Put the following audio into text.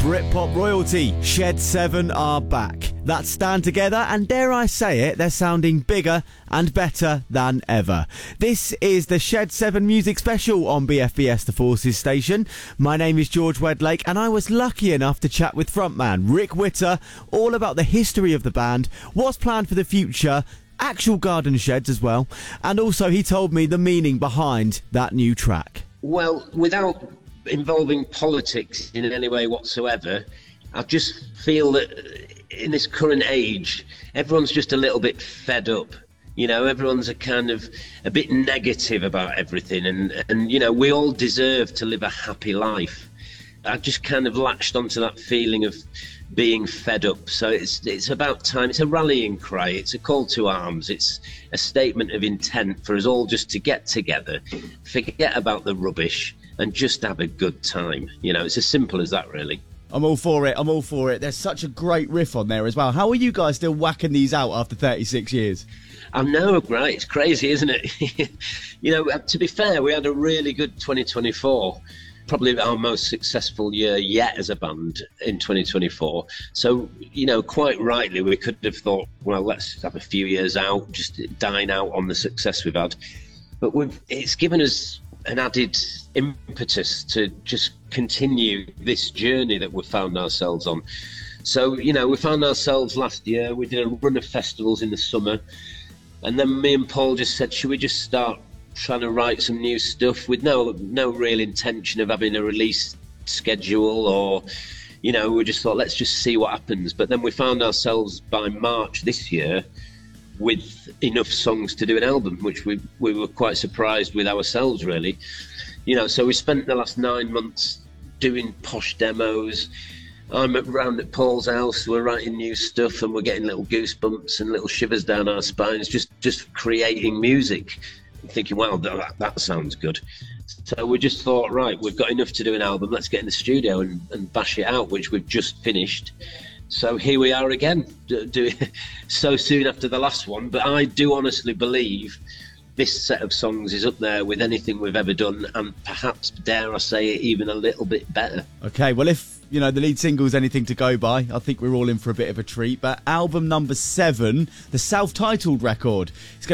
Britpop royalty, Shed 7 are back. That stand together, and dare I say it, they're sounding bigger and better than ever. This is the Shed 7 Music Special on BFBS The Forces station. My name is George Wedlake, and I was lucky enough to chat with frontman Rick Witter all about the history of the band, what's planned for the future, actual garden sheds as well, and also he told me the meaning behind that new track. Well, without involving politics in any way whatsoever, I just feel that in this current age, everyone's just a little bit fed up. You know, everyone's a bit negative about everything, and you know, we all deserve to live a happy life. I just kind of latched onto that feeling of being fed up. So it's about time. It's a rallying cry. It's a call to arms. It's a statement of intent for us all just to get together, forget about the rubbish, and just have a good time. You know, it's as simple as that, really. I'm all for it. There's such a great riff on there as well. How are you guys still whacking these out after 36 years? I know, right? It's crazy, isn't it? You know, to be fair, we had a really good 2024. Probably our most successful year yet as a band in 2024. So, you know, quite rightly, we could have thought, well, let's have a few years out, just dine out on the success we've had. But it's given us an added impetus to just continue this journey that we've found ourselves on. So, you know, we found ourselves last year, we did a run of festivals in the summer, and then me and Paul just said, should we just start trying to write some new stuff with no real intention of having a release schedule, or, you know, we just thought, let's just see what happens. But then we found ourselves by March this year with enough songs to do an album, which we were quite surprised with ourselves, really. You know, so we spent the last 9 months doing posh demos. I'm around at Paul's house, we're writing new stuff, and we're getting little goosebumps and little shivers down our spines, just creating music, thinking, wow, that sounds good. So we just thought, right, we've got enough to do an album, let's get in the studio and bash it out, which we've just finished. So here we are again, doing so soon after the last one. But I do honestly believe this set of songs is up there with anything we've ever done, and perhaps, dare I say it, even a little bit better. Okay, well, if, you know, the lead single's anything to go by, I think we're all in for a bit of a treat. But album number 7, the self-titled record, it's